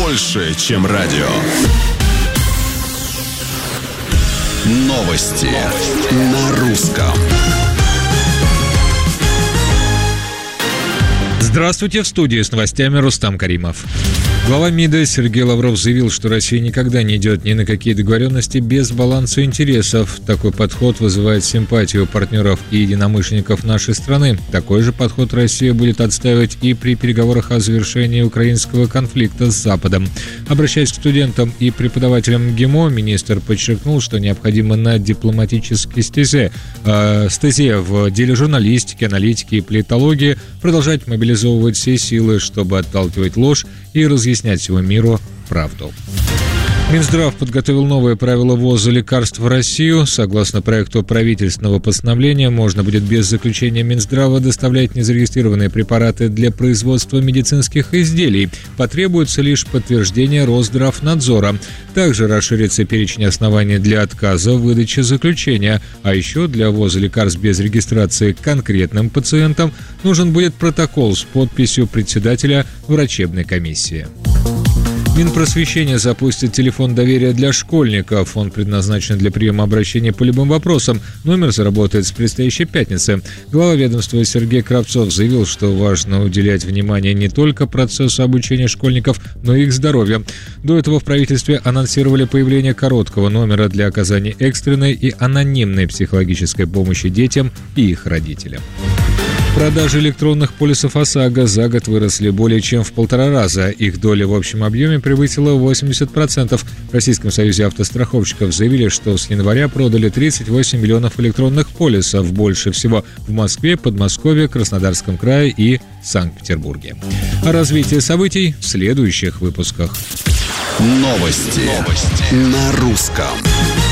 больше, чем радио. Новости на русском. Здравствуйте, в студии с новостями Рустам Каримов. Глава МИДа Сергей Лавров заявил, что Россия никогда не идет ни на какие договоренности без баланса интересов. Такой подход вызывает симпатию партнеров и единомышленников нашей страны. Такой же подход Россия будет отстаивать и при переговорах о завершении украинского конфликта с Западом. Обращаясь к студентам и преподавателям МГИМО, министр подчеркнул, что необходимо на дипломатической стезе в деле журналистики, аналитики и политологии продолжать мобилизовывать все силы, чтобы отталкивать ложь и разъяснять всему миру правду. Минздрав подготовил новые правила ввоза лекарств в Россию. Согласно проекту правительственного постановления, можно будет без заключения Минздрава доставлять незарегистрированные препараты для производства медицинских изделий. Потребуется лишь подтверждение Росздравнадзора. Также расширится перечень оснований для отказа в выдаче заключения. А еще для ввоза лекарств без регистрации конкретным пациентам нужен будет протокол с подписью председателя врачебной комиссии. Минпросвещение запустит телефон доверия для школьников. Он предназначен для приема обращений по любым вопросам. Номер заработает с предстоящей пятницы. Глава ведомства Сергей Кравцов заявил, что важно уделять внимание не только процессу обучения школьников, но и их здоровью. До этого в правительстве анонсировали появление короткого номера для оказания экстренной и анонимной психологической помощи детям и их родителям. Продажи электронных полисов ОСАГО за год выросли более чем в 1,5 раза. Их доля в общем объеме превысила 80%. В Российском союзе автостраховщиков заявили, что с января продали 38 миллионов электронных полисов. Больше всего в Москве, Подмосковье, Краснодарском крае и Санкт-Петербурге. О развитии событий в следующих выпусках. Новости на русском.